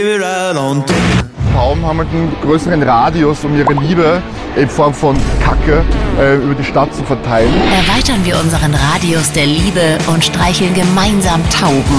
Tauben haben halt einen größeren Radius, um ihre Liebe in Form von Kacke über die Stadt zu verteilen. Erweitern wir unseren Radius der Liebe und streicheln gemeinsam Tauben.